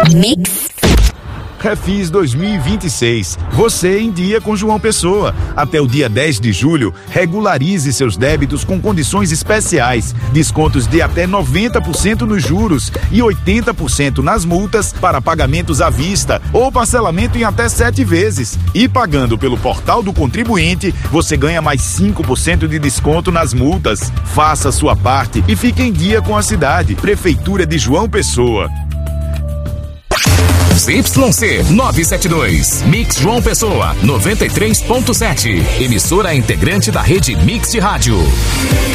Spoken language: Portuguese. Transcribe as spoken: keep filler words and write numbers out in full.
Mix. Refis dois mil e vinte e seis. Você em dia com João Pessoa. Até o dia dez de julho, regularize seus débitos com condições especiais. Descontos de até noventa por cento nos juros e oitenta por cento nas multas para pagamentos à vista ou parcelamento em até sete vezes. E pagando pelo Portal do Contribuinte, você ganha mais cinco por cento de desconto nas multas. Faça a sua parte e fique em dia com a cidade. Prefeitura de João Pessoa. Z Y C novecentos e setenta e dois, Mix João Pessoa, noventa e três ponto sete. Emissora integrante da rede Mix de Rádio.